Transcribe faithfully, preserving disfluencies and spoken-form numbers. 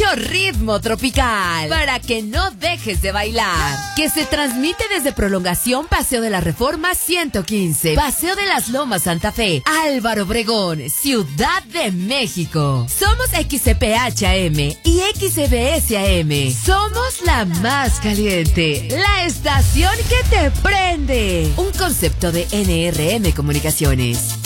puro ritmo tropical para que no dejes de bailar. Que se transmite desde Prolongación Paseo de la Reforma ciento quince, Paseo de las Lomas Santa Fe, Álvaro Obregón, Ciudad de México. Somos X C P H A M y X C B S A M. Somos la más caliente, la estación que te prende. Un concepto de N R M Comunicaciones.